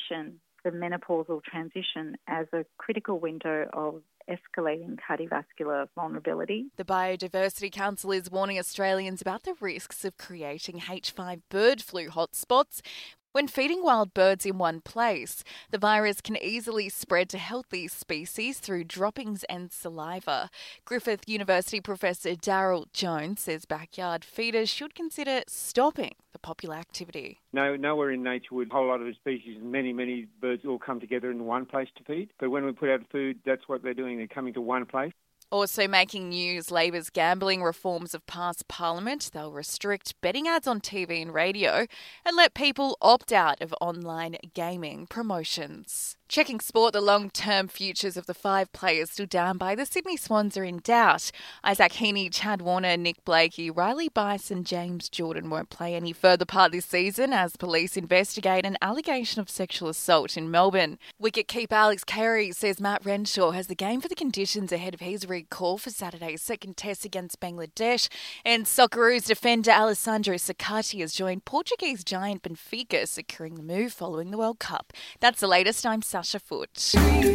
position the menopausal transition as a critical window of escalating cardiovascular vulnerability. The Biodiversity Council is warning Australians about the risks of creating H5 bird flu hotspots. When feeding wild birds in one place, the virus can easily spread to healthy species through droppings and saliva. Griffith University Professor Daryl Jones says backyard feeders should consider stopping the popular activity. Nowhere in nature would a whole lot of species and many birds all come together in one place to feed. But when we put out food, that's what they're doing. They're coming to one place. Also making news, Labor's gambling reforms have passed Parliament. They'll restrict betting ads on TV and radio and let people opt out of online gaming promotions. Checking sport, the long-term futures of the 5 players still down by the Sydney Swans are in doubt. Isaac Heaney, Chad Warner, Nick Blakey, Riley Bice and James Jordan won't play any further part this season as police investigate an allegation of sexual assault in Melbourne. Wicketkeeper Alex Carey says Matt Renshaw has the game for the conditions ahead of his recall for Saturday's second test against Bangladesh. And Socceroos defender Alessandro Sakati has joined Portuguese giant Benfica, securing the move following the World Cup. That's the latest. I'm Sasha Foote.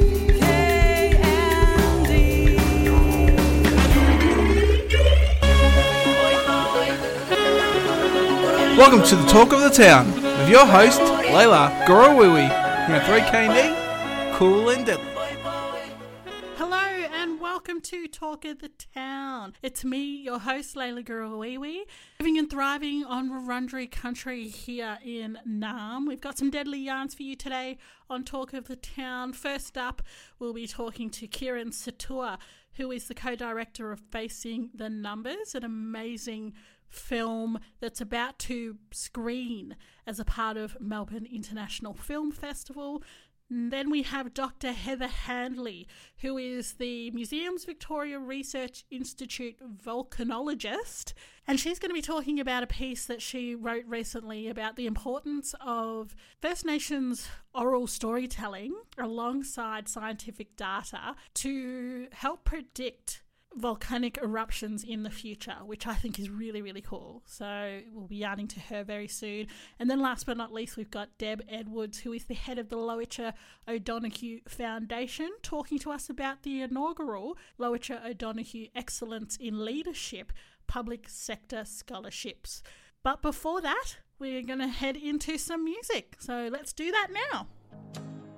Welcome to the Talk of the Town with your host, Layla Gorowiwi, here at 3KD, cool and deadly. Hello and welcome to Talk of the Town. It's me, your host, Layla Gorowiwi, living and thriving on Wurundjeri country here in Naarm. We've got some deadly yarns for you today on Talk of the Town. First up, we'll be talking to Kieran Satua, who is the co-director of Facing the Numbers, an amazing film that's about to screen as a part of Melbourne International Film Festival. And then we have Dr. Heather Handley, who is the Museums Victoria Research Institute volcanologist, and she's going to be talking about a piece that she wrote recently about the importance of First Nations oral storytelling alongside scientific data to help predict volcanic eruptions in the future, which I think is really, really cool. So we'll be yarning to her very soon. And then last but not least, we've got Deb Edwards, who is the head of the Lowitja O'Donoghue Foundation, talking to us about the inaugural Lowitja O'Donoghue Excellence in Leadership Public Sector Scholarships. But before that, we're going to head into some music. So let's do that now.